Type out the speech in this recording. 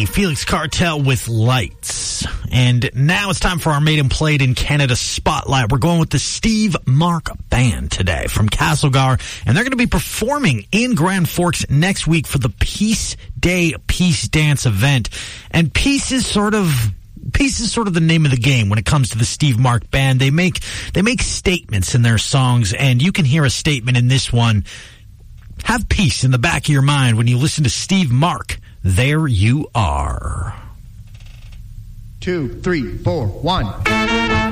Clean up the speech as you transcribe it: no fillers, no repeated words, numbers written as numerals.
Felix Cartel with Lights. And now it's time for our Made and Played in Canada Spotlight. We're going with the Steve Mark Band today from Castlegar, and they're going to be performing in Grand Forks next week for the Peace Day Peace Dance event. And peace is sort of the name of the game when it comes to the Steve Mark Band. They make statements in their songs, and you can hear a statement in this one. Have peace in the back of your mind when you listen to Steve Mark. There You Are. 2, 3, 4, 1.